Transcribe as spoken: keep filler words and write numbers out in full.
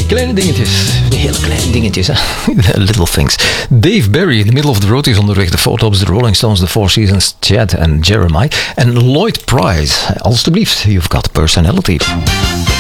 kleine dingetjes. Hele kleine dingetjes, hè. Little things. Dave Berry, in the middle of the road, is onderweg. De Four Tops, de Rolling Stones, de Four Seasons, Chad en Jeremiah. En Lloyd Price, alstublieft, You've Got Personality.